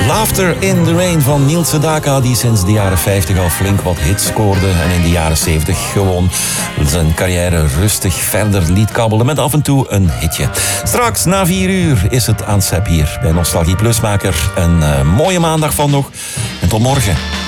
Laughter in the Rain van Niels Sedaka, die sinds de jaren 50 al flink wat hits scoorde en in de jaren 70 gewoon zijn carrière rustig verder liet kabbelen met af en toe een hitje. Straks na 4 uur is het aan Sepp hier bij Nostalgie Plusmaker. Een mooie maandag van nog en tot morgen.